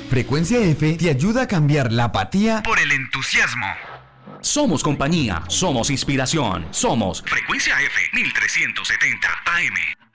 Frecuencia F te ayuda a cambiar la apatía por el entusiasmo. Somos compañía, somos inspiración, somos Frecuencia F 1370 AM.